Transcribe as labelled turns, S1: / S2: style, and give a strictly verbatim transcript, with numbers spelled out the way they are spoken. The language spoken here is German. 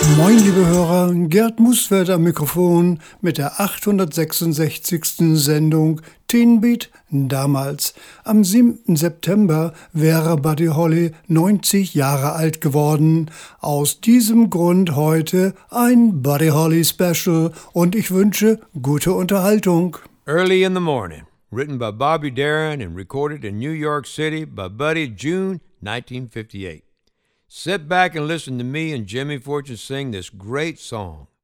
S1: Moin, liebe Hörer, Gerd Musfeld am Mikrofon mit der achthundertsechsundsechzigsten Sendung Teen Beat damals. Am siebten September wäre Buddy Holly neunzig Jahre alt geworden. Aus diesem Grund heute ein Buddy Holly Special und ich wünsche gute Unterhaltung.
S2: Early in the Morning, written by Bobby Darin and recorded in New York City by Buddy, June nineteen fifty-eight. Sit back and listen to me and Jimmy Fortune sing this great song.